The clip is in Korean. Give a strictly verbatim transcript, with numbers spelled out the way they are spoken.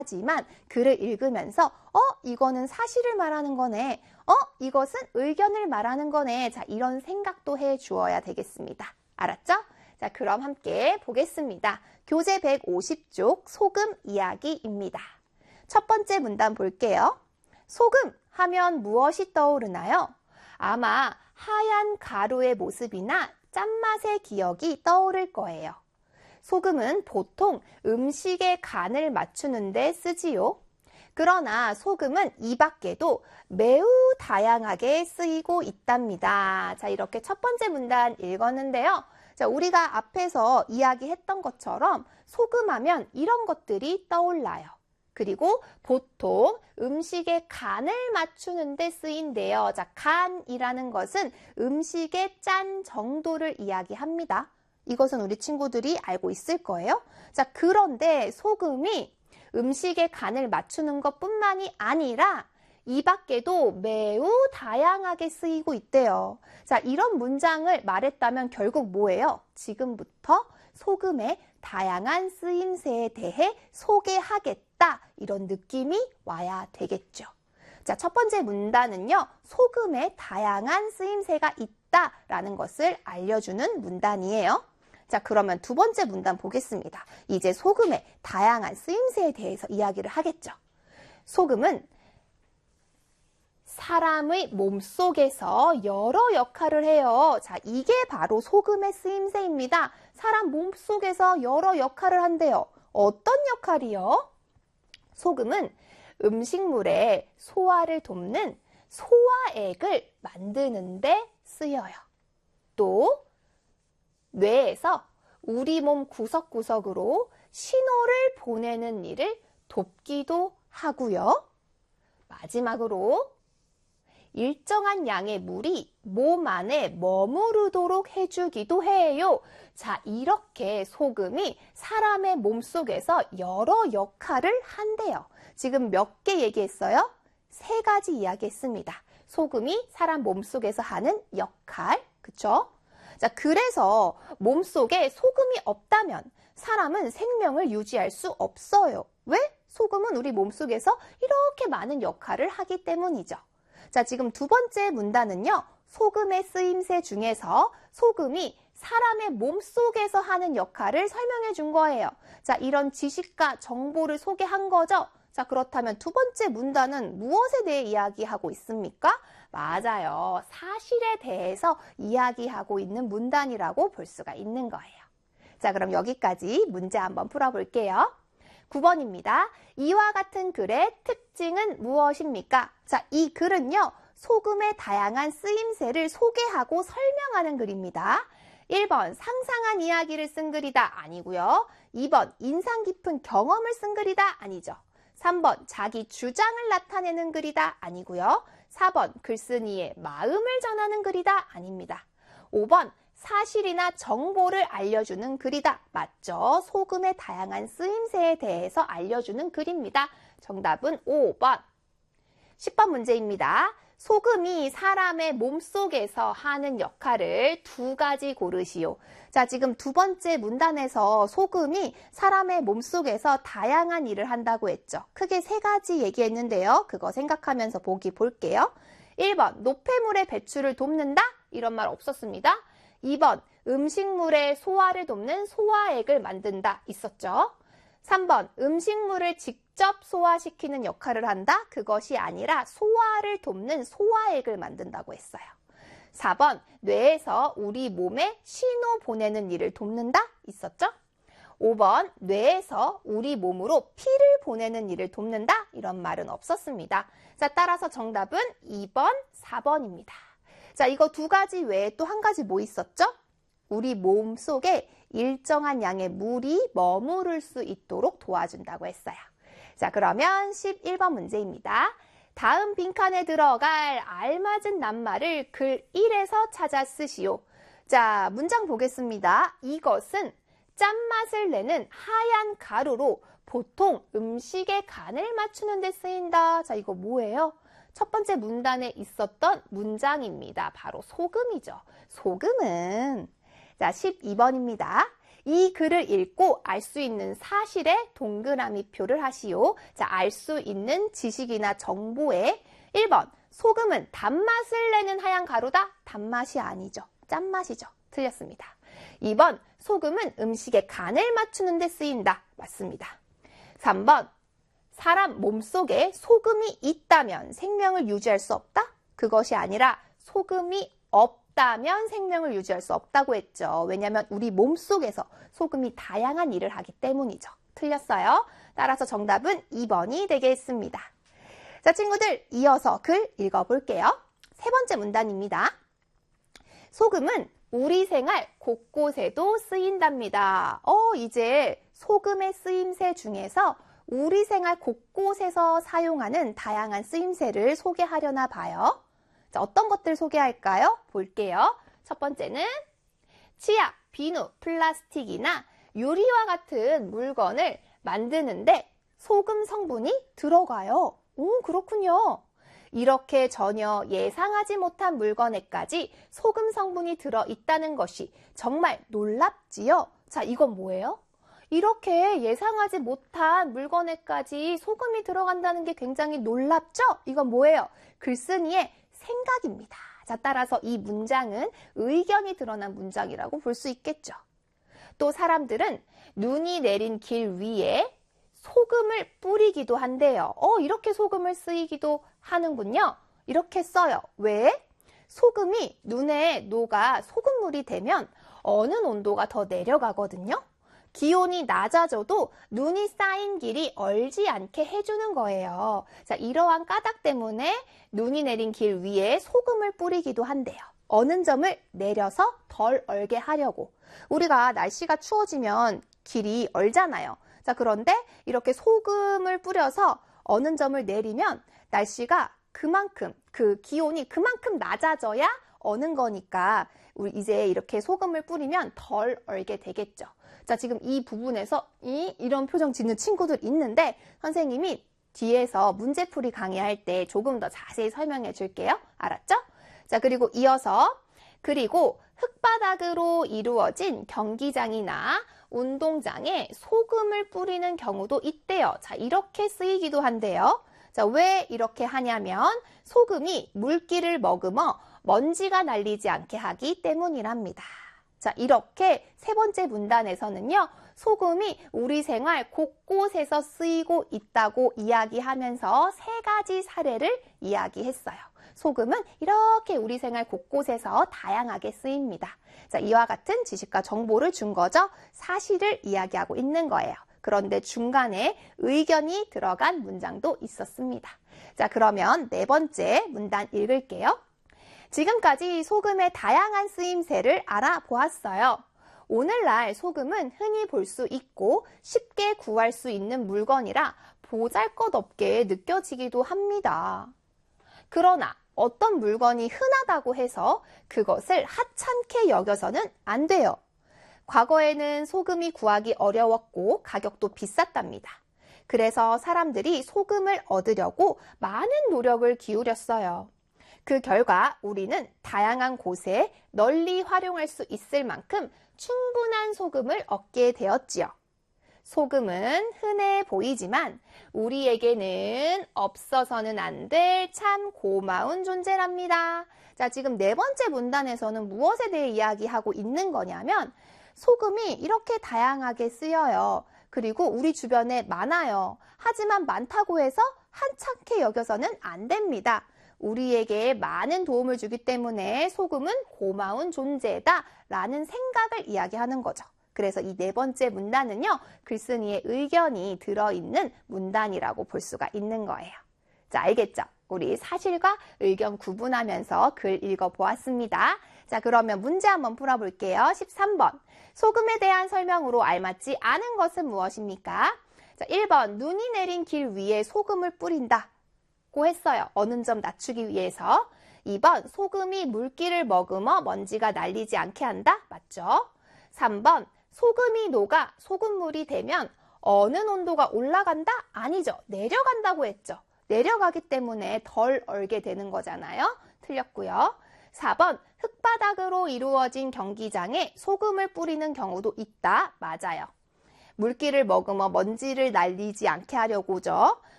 하지만 글을 읽으면서 어? 이거는 사실을 말하는 거네. 어? 이것은 의견을 말하는 거네. 자, 이런 생각도 해 주어야 되겠습니다. 알았죠? 자, 그럼 함께 보겠습니다. 교재 백오십 쪽 소금 이야기입니다. 첫 번째 문단 볼게요. 소금 하면 무엇이 떠오르나요? 아마 하얀 가루의 모습이나 짠맛의 기억이 떠오를 거예요. 소금은 보통 음식의 간을 맞추는 데 쓰지요. 그러나 소금은 이 밖에도 매우 다양하게 쓰이고 있답니다. 자, 이렇게 첫 번째 문단 읽었는데요. 자, 우리가 앞에서 이야기했던 것처럼 소금하면 이런 것들이 떠올라요. 그리고 보통 음식의 간을 맞추는 데 쓰인대요. 자, 간이라는 것은 음식의 짠 정도를 이야기합니다. 이것은 우리 친구들이 알고 있을 거예요. 자, 그런데 소금이 음식의 간을 맞추는 것뿐만이 아니라 이 밖에도 매우 다양하게 쓰이고 있대요. 자, 이런 문장을 말했다면 결국 뭐예요? 지금부터 소금의 다양한 쓰임새에 대해 소개하겠다. 이런 느낌이 와야 되겠죠. 자, 첫 번째 문단은요. 소금의 다양한 쓰임새가 있다라는 것을 알려주는 문단이에요. 자, 그러면 두 번째 문단 보겠습니다. 이제 소금의 다양한 쓰임새에 대해서 이야기를 하겠죠. 소금은 사람의 몸속에서 여러 역할을 해요. 자, 이게 바로 소금의 쓰임새입니다. 사람 몸속에서 여러 역할을 한대요. 어떤 역할이요? 소금은 음식물의 소화를 돕는 소화액을 만드는 데 쓰여요. 또 뇌에서 우리 몸 구석구석으로 신호를 보내는 일을 돕기도 하고요. 마지막으로 일정한 양의 물이 몸 안에 머무르도록 해주기도 해요. 자, 이렇게 소금이 사람의 몸속에서 여러 역할을 한대요. 지금 몇 개 얘기했어요? 세 가지 이야기했습니다. 소금이 사람 몸속에서 하는 역할, 그쵸? 자, 그래서 몸속에 소금이 없다면 사람은 생명을 유지할 수 없어요. 왜? 소금은 우리 몸속에서 이렇게 많은 역할을 하기 때문이죠. 자, 지금 두 번째 문단은요. 소금의 쓰임새 중에서 소금이 사람의 몸속에서 하는 역할을 설명해 준 거예요. 자, 이런 지식과 정보를 소개한 거죠. 자, 그렇다면 두 번째 문단은 무엇에 대해 이야기하고 있습니까? 맞아요. 사실에 대해서 이야기하고 있는 문단이라고 볼 수가 있는 거예요. 자, 그럼 여기까지 문제 한번 풀어볼게요. 구 번입니다. 이와 같은 글의 특징은 무엇입니까? 자, 이 글은요. 소금의 다양한 쓰임새를 소개하고 설명하는 글입니다. 일 번 상상한 이야기를 쓴 글이다. 아니고요. 이 번 인상 깊은 경험을 쓴 글이다. 아니죠. 삼 번 자기 주장을 나타내는 글이다. 아니고요. 사 번 글쓴이의 마음을 전하는 글이다. 아닙니다. 오 번 사실이나 정보를 알려주는 글이다. 맞죠? 소금의 다양한 쓰임새에 대해서 알려주는 글입니다. 정답은 오 번. 십 번 문제입니다. 소금이 사람의 몸속에서 하는 역할을 두 가지 고르시오. 자, 지금 두 번째 문단에서 소금이 사람의 몸속에서 다양한 일을 한다고 했죠. 크게 세 가지 얘기했는데요. 그거 생각하면서 보기 볼게요. 일 번 노폐물의 배출을 돕는다? 이런 말 없었습니다. 이 번 음식물의 소화를 돕는 소화액을 만든다 있었죠. 삼 번 음식물을 직접 소화시키는 역할을 한다? 그것이 아니라 소화를 돕는 소화액을 만든다고 했어요. 사 번 뇌에서 우리 몸에 신호 보내는 일을 돕는다? 있었죠. 오 번 뇌에서 우리 몸으로 피를 보내는 일을 돕는다? 이런 말은 없었습니다. 자, 따라서 정답은 이 번, 사 번입니다. 자, 이거 두 가지 외에 또 한 가지 뭐 있었죠? 우리 몸 속에 일정한 양의 물이 머무를 수 있도록 도와준다고 했어요. 자, 그러면 십일 번 문제입니다. 다음 빈칸에 들어갈 알맞은 낱말을 글 일에서 찾아 쓰시오. 자, 문장 보겠습니다. 이것은 짠맛을 내는 하얀 가루로 보통 음식의 간을 맞추는 데 쓰인다. 자, 이거 뭐예요? 첫 번째 문단에 있었던 문장입니다. 바로 소금이죠. 소금은 자, 십이 번입니다. 이 글을 읽고 알 수 있는 사실에 동그라미 표를 하시오. 자, 알 수 있는 지식이나 정보에 일 번 소금은 단맛을 내는 하얀 가루다. 단맛이 아니죠. 짠맛이죠. 틀렸습니다. 이 번 소금은 음식의 간을 맞추는 데 쓰인다. 맞습니다. 삼 번 사람 몸속에 소금이 있다면 생명을 유지할 수 없다? 그것이 아니라 소금이 없다면 생명을 유지할 수 없다고 했죠. 왜냐하면 우리 몸속에서 소금이 다양한 일을 하기 때문이죠. 틀렸어요. 따라서 정답은 이 번이 되겠습니다. 자, 친구들 이어서 글 읽어볼게요. 세 번째 문단입니다. 소금은 우리 생활 곳곳에도 쓰인답니다. 어, 이제 소금의 쓰임새 중에서 우리 생활 곳곳에서 사용하는 다양한 쓰임새를 소개하려나 봐요. 자, 어떤 것들 소개할까요? 볼게요. 첫 번째는 치약, 비누, 플라스틱이나 유리와 같은 물건을 만드는데 소금 성분이 들어가요. 오, 그렇군요. 이렇게 전혀 예상하지 못한 물건에까지 소금 성분이 들어있다는 것이 정말 놀랍지요? 자, 이건 뭐예요? 이렇게 예상하지 못한 물건에까지 소금이 들어간다는 게 굉장히 놀랍죠? 이건 뭐예요? 글쓴이의 생각입니다. 자, 따라서 이 문장은 의견이 드러난 문장이라고 볼 수 있겠죠. 또 사람들은 눈이 내린 길 위에 소금을 뿌리기도 한대요. 어, 이렇게 소금을 쓰이기도 하는군요. 이렇게 써요. 왜? 소금이 눈에 녹아 소금물이 되면 어느 온도가 더 내려가거든요. 기온이 낮아져도 눈이 쌓인 길이 얼지 않게 해주는 거예요. 자, 이러한 까닭 때문에 눈이 내린 길 위에 소금을 뿌리기도 한대요. 어는 점을 내려서 덜 얼게 하려고. 우리가 날씨가 추워지면 길이 얼잖아요. 자, 그런데 이렇게 소금을 뿌려서 어는 점을 내리면 날씨가 그만큼, 그 기온이 그만큼 낮아져야 어는 거니까 우리 이제 이렇게 소금을 뿌리면 덜 얼게 되겠죠. 자, 지금 이 부분에서 이, 이런 표정 짓는 친구들 있는데 선생님이 뒤에서 문제풀이 강의할 때 조금 더 자세히 설명해 줄게요. 알았죠? 자, 그리고 이어서 그리고 흙바닥으로 이루어진 경기장이나 운동장에 소금을 뿌리는 경우도 있대요. 자, 이렇게 쓰이기도 한대요. 자, 왜 이렇게 하냐면 소금이 물기를 머금어 먼지가 날리지 않게 하기 때문이랍니다. 자, 이렇게 세 번째 문단에서는요, 소금이 우리 생활 곳곳에서 쓰이고 있다고 이야기하면서 세 가지 사례를 이야기했어요. 소금은 이렇게 우리 생활 곳곳에서 다양하게 쓰입니다. 자, 이와 같은 지식과 정보를 준 거죠. 사실을 이야기하고 있는 거예요. 그런데 중간에 의견이 들어간 문장도 있었습니다. 자, 그러면 네 번째 문단 읽을게요. 지금까지 소금의 다양한 쓰임새를 알아보았어요. 오늘날 소금은 흔히 볼 수 있고 쉽게 구할 수 있는 물건이라 보잘것없게 느껴지기도 합니다. 그러나 어떤 물건이 흔하다고 해서 그것을 하찮게 여겨서는 안 돼요. 과거에는 소금이 구하기 어려웠고 가격도 비쌌답니다. 그래서 사람들이 소금을 얻으려고 많은 노력을 기울였어요. 그 결과 우리는 다양한 곳에 널리 활용할 수 있을 만큼 충분한 소금을 얻게 되었지요. 소금은 흔해 보이지만 우리에게는 없어서는 안 될 참 고마운 존재랍니다. 자, 지금 네 번째 문단에서는 무엇에 대해 이야기하고 있는 거냐면 소금이 이렇게 다양하게 쓰여요. 그리고 우리 주변에 많아요. 하지만 많다고 해서 하찮게 여겨서는 안 됩니다. 우리에게 많은 도움을 주기 때문에 소금은 고마운 존재다 라는 생각을 이야기하는 거죠. 그래서 이 네 번째 문단은요, 글쓴이의 의견이 들어있는 문단이라고 볼 수가 있는 거예요. 자, 알겠죠? 우리 사실과 의견 구분하면서 글 읽어보았습니다. 자, 그러면 문제 한번 풀어볼게요. 십삼 번. 소금에 대한 설명으로 알맞지 않은 것은 무엇입니까? 자, 일 번. 눈이 내린 길 위에 소금을 뿌린다 고 했어요. 어는 점 낮추기 위해서. 이 번. 소금이 물기를 머금어 먼지가 날리지 않게 한다. 맞죠? 삼 번. 소금이 녹아 소금물이 되면 어는 온도가 올라간다? 아니죠. 내려간다고 했죠. 내려가기 때문에 덜 얼게 되는 거잖아요. 틀렸고요. 사 번 흙바닥으로 이루어진 경기장에 소금을 뿌리는 경우도 있다. 맞아요. 물기를 머금어 먼지를 날리지 않게 하려고죠.